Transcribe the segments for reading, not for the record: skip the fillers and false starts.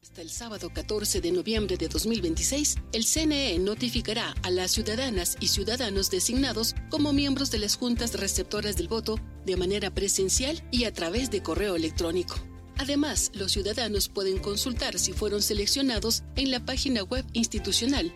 Hasta el sábado 14 de noviembre de 2026, el CNE notificará a las ciudadanas y ciudadanos designados como miembros de las juntas receptoras del voto de manera presencial y a través de correo electrónico. Además, los ciudadanos pueden consultar si fueron seleccionados en la página web institucional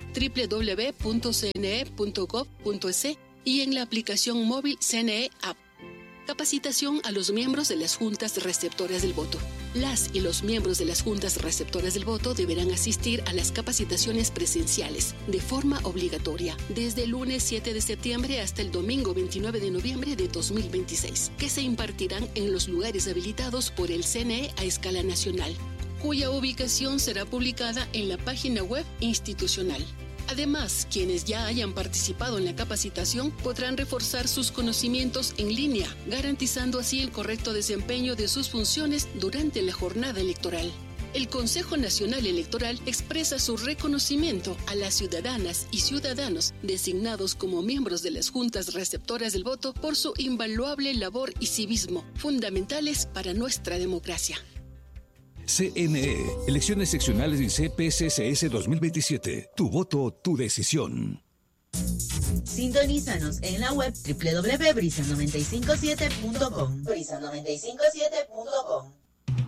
www.cne.gov.es y en la aplicación móvil CNE App. Capacitación a los miembros de las juntas receptoras del voto. Las y los miembros de las juntas receptoras del voto deberán asistir a las capacitaciones presenciales de forma obligatoria desde el lunes 7 de septiembre hasta el domingo 29 de noviembre de 2026, que se impartirán en los lugares habilitados por el CNE a escala nacional, cuya ubicación será publicada en la página web institucional. Además, quienes ya hayan participado en la capacitación podrán reforzar sus conocimientos en línea, garantizando así el correcto desempeño de sus funciones durante la jornada electoral. El Consejo Nacional Electoral expresa su reconocimiento a las ciudadanas y ciudadanos designados como miembros de las juntas receptoras del voto por su invaluable labor y civismo, fundamentales para nuestra democracia. CNE, elecciones seccionales y CPCCS 2027. Tu voto, tu decisión. Sintonízanos en la web www.brisa957.com. Brisa957.com.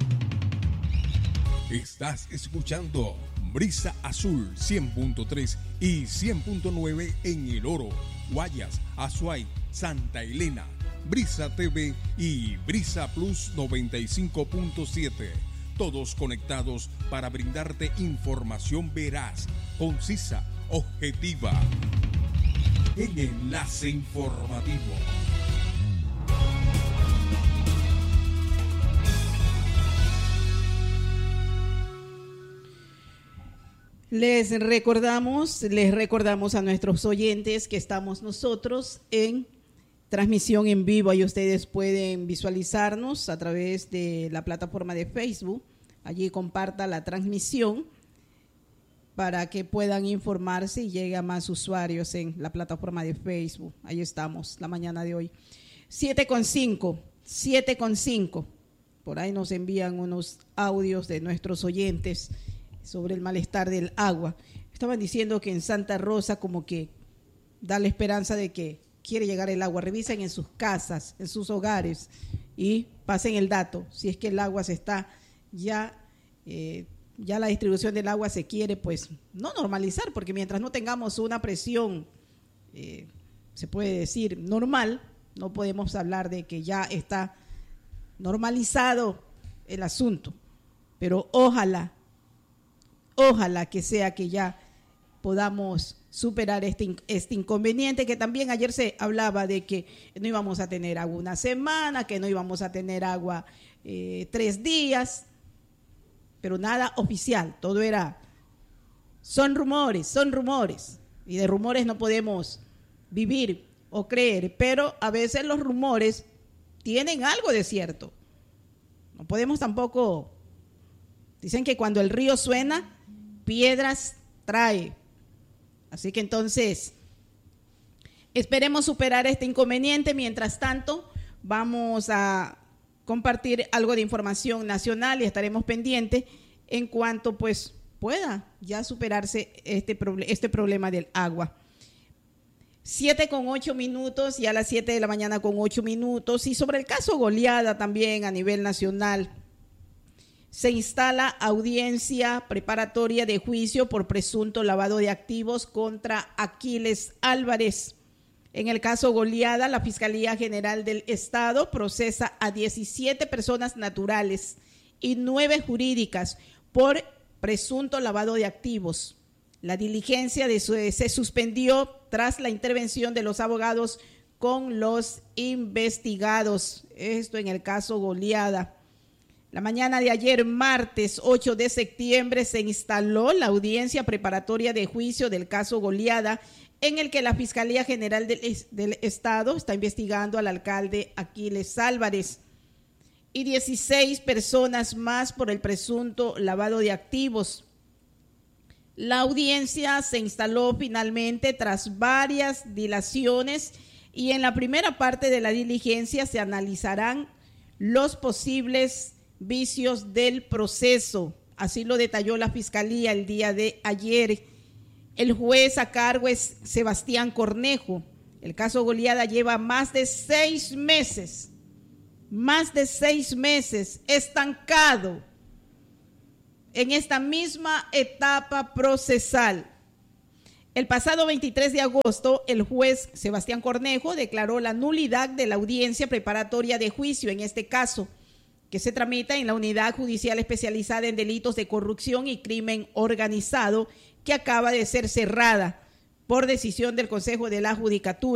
Estás escuchando Brisa Azul 100.3 y 100.9 en El Oro, Guayas, Azuay, Santa Elena, Brisa TV y Brisa Plus 95.7. Todos conectados para brindarte información veraz, concisa, objetiva. En Enlace Informativo. Les recordamos a nuestros oyentes que estamos nosotros en transmisión en vivo. Ahí ustedes pueden visualizarnos a través de la plataforma de Facebook. Allí comparta la transmisión para que puedan informarse y llegue a más usuarios en la plataforma de Facebook. Ahí estamos, la mañana de hoy. 7:05. Por ahí nos envían unos audios de nuestros oyentes sobre el malestar del agua. Estaban diciendo que en Santa Rosa como que da la esperanza de que quiere llegar el agua. Revisen en sus casas, en sus hogares y pasen el dato. Si es que el agua se está ya la distribución del agua se quiere pues no normalizar, porque mientras no tengamos una presión, se puede decir normal, no podemos hablar de que ya está normalizado el asunto. Pero ojalá que sea que ya podamos superar este inconveniente, que también ayer se hablaba de que no íbamos a tener agua una semana, que no íbamos a tener agua 3 días, pero nada oficial, todo son rumores, y de rumores no podemos vivir o creer, pero a veces los rumores tienen algo de cierto. No podemos tampoco, dicen que cuando el río suena, piedras trae. Así que entonces, esperemos superar este inconveniente. Mientras tanto, vamos a compartir algo de información nacional y estaremos pendientes en cuanto pues pueda ya superarse este problema del agua. 7:08, y a las 7 de la mañana con 8 minutos. Y sobre el caso Goliada también a nivel nacional, se instala audiencia preparatoria de juicio por presunto lavado de activos contra Aquiles Álvarez. En el caso Goliada, la Fiscalía General del Estado procesa a 17 personas naturales y 9 jurídicas por presunto lavado de activos. La diligencia se suspendió tras la intervención de los abogados con los investigados. Esto en el caso Goliada. La mañana de ayer, martes 8 de septiembre, se instaló la audiencia preparatoria de juicio del caso Goliada, en el que la Fiscalía General del Estado está investigando al alcalde Aquiles Álvarez y 16 personas más por el presunto lavado de activos. La audiencia se instaló finalmente tras varias dilaciones y en la primera parte de la diligencia se analizarán los posibles vicios del proceso, Así lo detalló la Fiscalía el día de ayer. El juez a cargo es Sebastián Cornejo. El caso Goliada lleva más de 6 meses estancado en esta misma etapa procesal. El pasado 23 de agosto, el juez Sebastián Cornejo declaró la nulidad de la audiencia preparatoria de juicio en este caso, que se tramita en la Unidad Judicial Especializada en Delitos de Corrupción y Crimen Organizado, que acaba de ser cerrada por decisión del Consejo de la Judicatura.